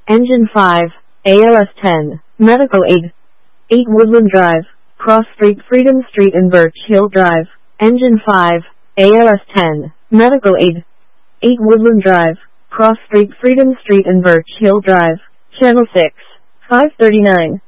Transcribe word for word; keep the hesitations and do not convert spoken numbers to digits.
Engine five, A L S ten, Medical Aid. eight Woodland Drive, Cross Street, Freedom Street and Birch Hill Drive. Engine five, A L S ten, Medical Aid. eight Woodland Drive, Cross Street, Freedom Street and Birch Hill Drive. Channel six, five thirty-nine.